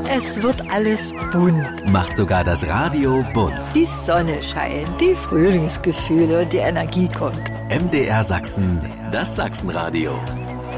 Es wird alles bunt. Macht sogar das Radio bunt. Die Sonne scheint, die Frühlingsgefühle und die Energie kommt. MDR Sachsen, das Sachsenradio.